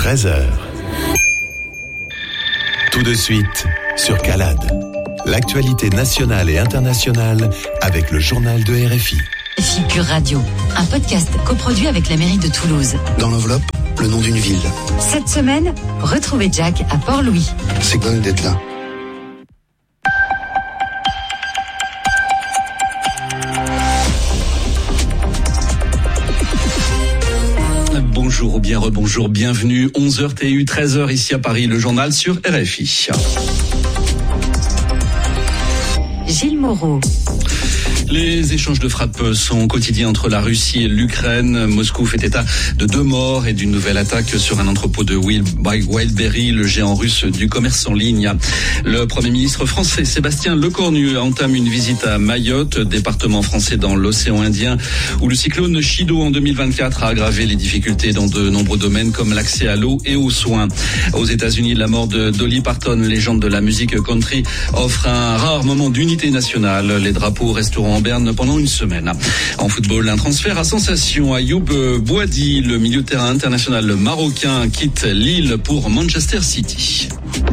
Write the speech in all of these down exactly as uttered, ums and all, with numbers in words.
treize heures. Tout de suite, sur Calade. L'actualité nationale et internationale avec le journal de R F I. R F I Pure Radio, un podcast coproduit avec la mairie de Toulouse. Dans l'enveloppe, le nom d'une ville. Cette semaine, retrouvez Jack à Port-Louis. C'est cool d'être là. Bonjour ou bien rebonjour, bienvenue, onze heures T U, treize heures ici à Paris, le journal sur R F I. Gilles Moreau. Les échanges de frappes sont quotidiens entre la Russie et l'Ukraine. Moscou fait état de deux morts et d'une nouvelle attaque sur un entrepôt de Wildberry, le géant russe du commerce en ligne. Le Premier ministre français Sébastien Lecornu entame une visite à Mayotte, département français dans l'océan Indien, où le cyclone Chido en deux mille vingt-quatre a aggravé les difficultés dans de nombreux domaines comme l'accès à l'eau et aux soins. Aux États-Unis, la mort de Dolly Parton, légende de la musique country, offre un rare moment d'unité nationale. Les drapeaux resteront en berne pendant une semaine. En football, un transfert à sensation. Ayoub Boadi, le milieu de terrain international marocain, quitte Lille pour Manchester City.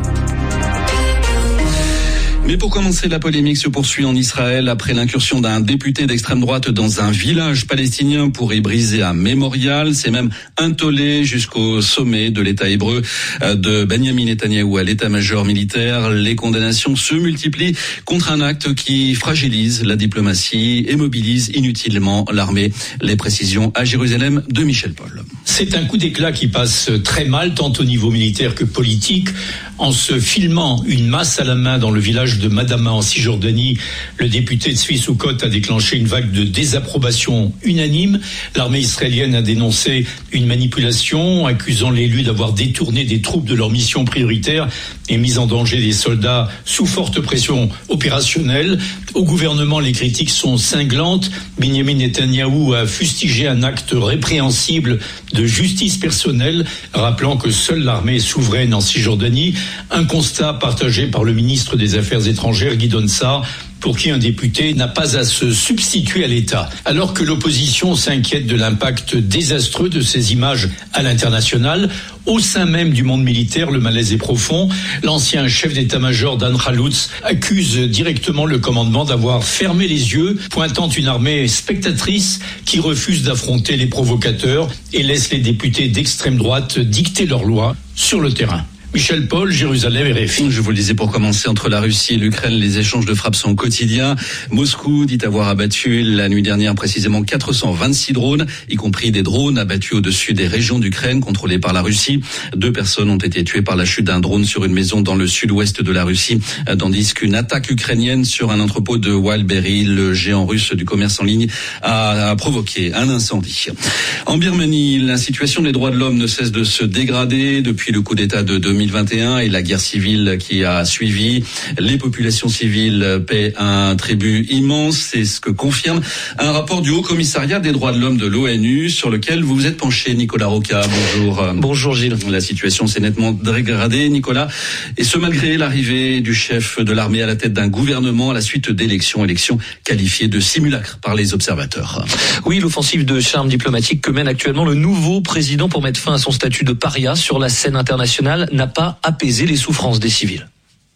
Mais pour commencer, la polémique se poursuit en Israël après l'incursion d'un député d'extrême droite dans un village palestinien pour y briser un mémorial. C'est même intollé jusqu'au sommet de l'État hébreu de Benjamin Netanyahou à l'état-major militaire. Les condamnations se multiplient contre un acte qui fragilise la diplomatie et mobilise inutilement l'armée. Les précisions à Jérusalem de Michel Paul. C'est un coup d'éclat qui passe très mal, tant au niveau militaire que politique. En se filmant une masse à la main dans le village de Madama en Cisjordanie, le député de Tzvi a déclenché une vague de désapprobation unanime. L'armée israélienne a dénoncé une manipulation, accusant l'élu d'avoir détourné des troupes de leur mission prioritaire et mis en danger des soldats sous forte pression opérationnelle. Au gouvernement, les critiques sont cinglantes. Benjamin Netanyahou a fustigé un acte répréhensible de justice personnelle, rappelant que seule l'armée est souveraine en Cisjordanie. Un constat partagé par le ministre des Affaires étrangères, Guidon Saar, pour qui un député n'a pas à se substituer à l'État. Alors que l'opposition s'inquiète de l'impact désastreux de ces images à l'international, au sein même du monde militaire, le malaise est profond. L'ancien chef d'état-major Dan Khalutz accuse directement le commandement d'avoir fermé les yeux, pointant une armée spectatrice qui refuse d'affronter les provocateurs et laisse les députés d'extrême droite dicter leurs lois sur le terrain. Michel Paul, Jérusalem, R F I. Je vous le disais pour commencer, entre la Russie et l'Ukraine, les échanges de frappes sont quotidiens. Moscou dit avoir abattu la nuit dernière précisément quatre cent vingt-six drones, y compris des drones abattus au-dessus des régions d'Ukraine contrôlées par la Russie. Deux personnes ont été tuées par la chute d'un drone sur une maison dans le sud-ouest de la Russie, tandis qu'une attaque ukrainienne sur un entrepôt de Wildberry, le géant russe du commerce en ligne, a provoqué un incendie. En Birmanie, la situation des droits de l'homme ne cesse de se dégrader depuis le coup d'État de deux mille vingt et un et la guerre civile qui a suivi. Les populations civiles paient un tribut immense, c'est ce que confirme un rapport du Haut Commissariat des droits de l'homme de l'ONU sur lequel vous vous êtes penché, Nicolas Roca. Bonjour. Bonjour Gilles. La situation s'est nettement dégradée, Nicolas, et ce malgré l'arrivée du chef de l'armée à la tête d'un gouvernement à la suite d'élections, élections qualifiées de simulacres par les observateurs. Oui, l'offensive de charme diplomatique que mène actuellement le nouveau président pour mettre fin à son statut de paria sur la scène internationale n'a pas apaisé les souffrances des civils.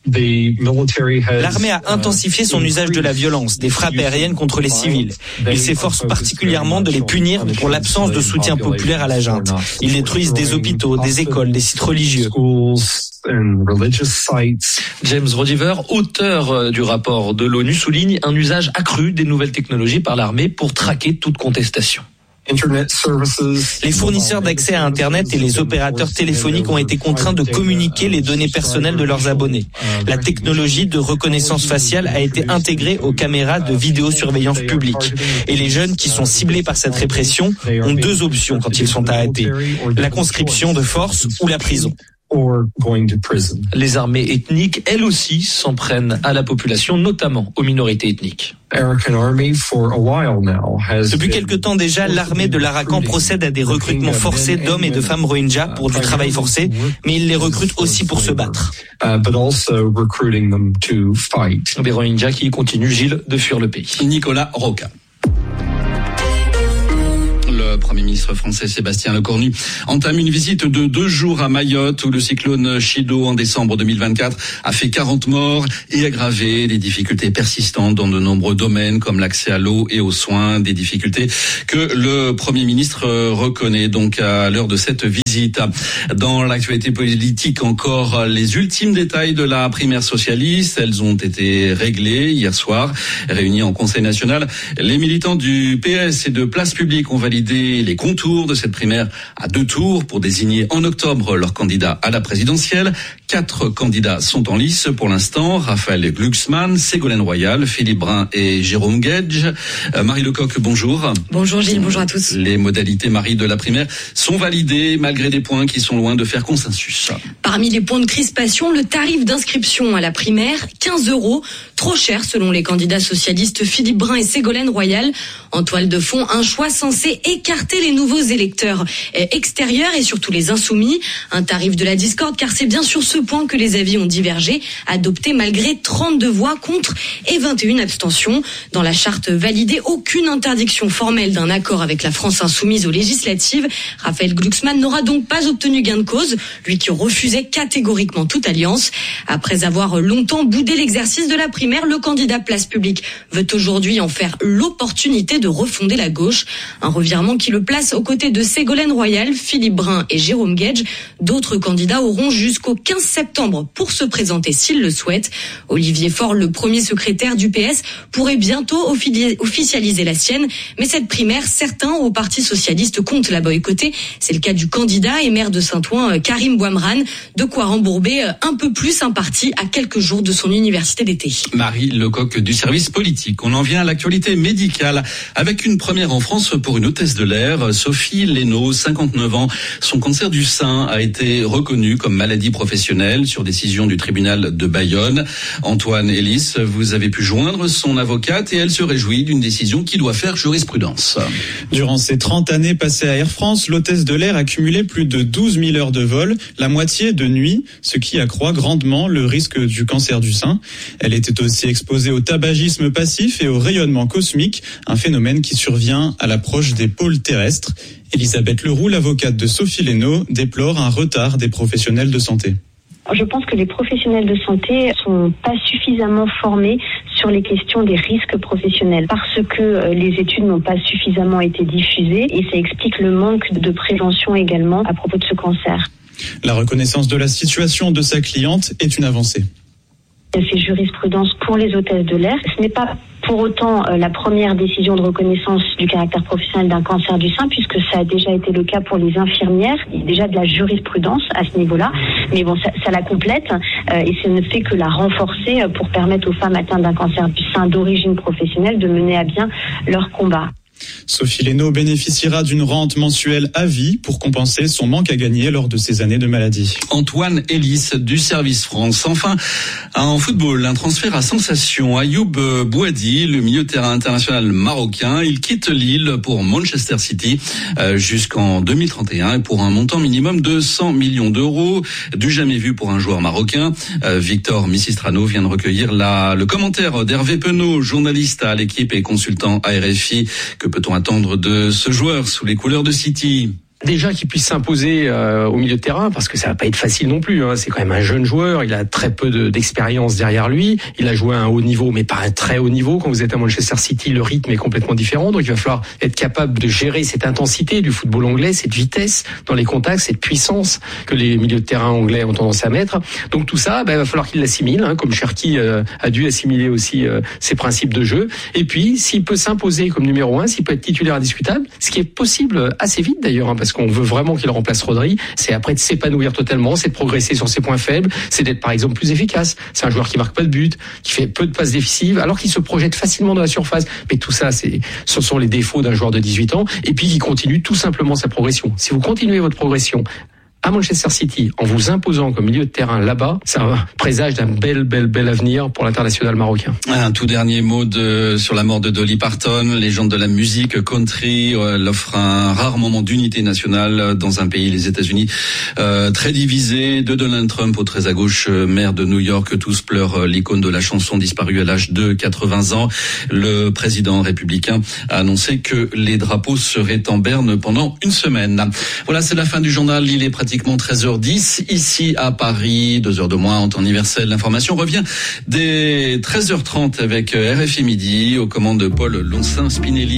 L'armée a intensifié son usage de la violence, des frappes aériennes contre les civils. Il s'efforce particulièrement de les punir pour l'absence de soutien populaire à la junte. Ils détruisent des hôpitaux, des écoles, des sites religieux. James Rodiver, auteur du rapport de l'ONU, souligne un usage accru des nouvelles technologies par l'armée pour traquer toute contestation. Les fournisseurs d'accès à Internet et les opérateurs téléphoniques ont été contraints de communiquer les données personnelles de leurs abonnés. La technologie de reconnaissance faciale a été intégrée aux caméras de vidéosurveillance publique. Et les jeunes qui sont ciblés par cette répression ont deux options quand ils sont arrêtés. La conscription de force ou la prison. Les armées ethniques, elles aussi, s'en prennent à la population, notamment aux minorités ethniques. Depuis quelque temps déjà, l'armée de l'Arakan procède à des recrutements forcés d'hommes et de femmes Rohingyas pour du travail forcé, mais il les recrute aussi pour se battre. Des Rohingyas qui continuent, Gilles, de fuir le pays. Nicolas Roca. Le Premier ministre français Sébastien Lecornu entame une visite de deux jours à Mayotte où le cyclone Chido en décembre deux mille vingt-quatre a fait quarante morts et aggravé des difficultés persistantes dans de nombreux domaines comme l'accès à l'eau et aux soins, des difficultés que le Premier ministre reconnaît donc à l'heure de cette visite. Dans l'actualité politique encore, les ultimes détails de la primaire socialiste, elles ont été réglées hier soir. Réunis en Conseil national, les militants du P S et de Place Publique ont validé les contours de cette primaire à deux tours pour désigner en octobre leur candidat à la présidentielle. Quatre candidats sont en lice pour l'instant. Raphaël Glucksmann, Ségolène Royal, Philippe Brun et Jérôme Guedj. Euh, Marie Lecoq, bonjour. Bonjour Gilles, bonjour à tous. Les modalités, Marie, de la primaire sont validées malgré des points qui sont loin de faire consensus. Parmi les points de crispation, le tarif d'inscription à la primaire, quinze euros, trop cher selon les candidats socialistes Philippe Brun et Ségolène Royal. En toile de fond, un choix censé écarter les nouveaux électeurs extérieurs et surtout les insoumis. Un tarif de la discorde car c'est bien sur ce point que les avis ont divergé, adopté malgré trente-deux voix contre et vingt et une abstentions. Dans la charte validée, aucune interdiction formelle d'un accord avec la France insoumise aux législatives. Raphaël Glucksmann n'aura donc pas obtenu gain de cause, lui qui refusait catégoriquement toute alliance. Après avoir longtemps boudé l'exercice de la primaire, le candidat Place Publique veut aujourd'hui en faire l'opportunité de refonder la gauche. Un revirement qui le place aux côtés de Ségolène Royal, Philippe Brun et Jérôme Guedj. D'autres candidats auront jusqu'au quinze septembre pour se présenter s'ils le souhaitent. Olivier Faure, le premier secrétaire du P S, pourrait bientôt officialiser la sienne. Mais cette primaire, certains au Parti socialiste comptent la boycotter. C'est le cas du candidat et maire de Saint-Ouen, Karim Bouamrane. De quoi rembourber un peu plus un parti à quelques jours de son université d'été. Marie Lecoq du service politique. On en vient à l'actualité médicale avec une première en France pour une hôtesse de l'air, Sophie Leno, cinquante-neuf ans. Son cancer du sein a été reconnu comme maladie professionnelle sur décision du tribunal de Bayonne. Antoine Elis, vous avez pu joindre son avocate et elle se réjouit d'une décision qui doit faire jurisprudence. Durant ses trente années passées à Air France, l'hôtesse de l'air a cumulé plus de douze mille heures de vol, la moitié de nuit, ce qui accroît grandement le risque du cancer du sein. Elle était aussi exposée au tabagisme passif et au rayonnement cosmique, un phénomène qui survient à l'approche des pôles terrestres. Elisabeth Leroux, l'avocate de Sophie Leno, déplore un retard des professionnels de santé. Je pense que les professionnels de santé sont pas suffisamment formés sur les questions des risques professionnels parce que les études n'ont pas suffisamment été diffusées et ça explique le manque de prévention également à propos de ce cancer. La reconnaissance de la situation de sa cliente est une avancée. Elle fait jurisprudence pour les hôtesses de l'air. Ce n'est pas pour autant euh, la première décision de reconnaissance du caractère professionnel d'un cancer du sein, puisque ça a déjà été le cas pour les infirmières. Il y a déjà de la jurisprudence à ce niveau-là, mais bon, ça, ça la complète euh, et ça ne fait que la renforcer euh, pour permettre aux femmes atteintes d'un cancer du sein d'origine professionnelle de mener à bien leur combat. Sophie Leno bénéficiera d'une rente mensuelle à vie pour compenser son manque à gagner lors de ses années de maladie. Antoine Elis du Service France. Enfin, en football, un transfert à sensation. Ayoub Bouadi, le milieu de terrain international marocain, il quitte Lille pour Manchester City euh, jusqu'en deux mille trente et un et pour un montant minimum de cent millions d'euros. Du jamais vu pour un joueur marocain. Euh, Victor Missistrano vient de recueillir la, le commentaire d'Hervé Penaud, journaliste à l'équipe et consultant à R F I. Que peut-on attendre de ce joueur sous les couleurs de City ? Déjà qu'il puisse s'imposer euh, au milieu de terrain, parce que ça va pas être facile non plus. Hein. C'est quand même un jeune joueur, il a très peu de, d'expérience derrière lui. Il a joué à un haut niveau, mais pas un très haut niveau. Quand vous êtes à Manchester City, le rythme est complètement différent. Donc il va falloir être capable de gérer cette intensité du football anglais, cette vitesse dans les contacts, cette puissance que les milieux de terrain anglais ont tendance à mettre. Donc tout ça, ben, il va falloir qu'il l'assimile, hein, comme Cherki euh, a dû assimiler aussi euh, ses principes de jeu. Et puis, s'il peut s'imposer comme numéro un, s'il peut être titulaire indiscutable, ce qui est possible assez vite d'ailleurs, hein, parce qu'on veut vraiment qu'il remplace Rodri, c'est après de s'épanouir totalement, c'est de progresser sur ses points faibles, c'est d'être par exemple plus efficace. C'est un joueur qui marque pas de but, qui fait peu de passes décisives, alors qu'il se projette facilement dans la surface. Mais tout ça, c'est, ce sont les défauts d'un joueur de dix-huit ans, et puis qui continue tout simplement sa progression. Si vous continuez votre progression à Manchester City, en vous imposant comme milieu de terrain là-bas, ça présage d'un bel, bel, bel avenir pour l'international marocain. Un tout dernier mot de, sur la mort de Dolly Parton, légende de la musique country. Elle offre un rare moment d'unité nationale dans un pays, les États-Unis, euh, très divisé. De Donald Trump au très à gauche, maire de New York, tous pleurent l'icône de la chanson disparue à l'âge de quatre-vingts ans. Le président républicain a annoncé que les drapeaux seraient en berne pendant une semaine. Voilà, c'est la fin du journal. Il est pratiquement treize heures dix ici à Paris, deux heures de moins en temps universel. L'information revient dès treize heures trente avec R F I Midi aux commandes de Paul Loncin Spinelli.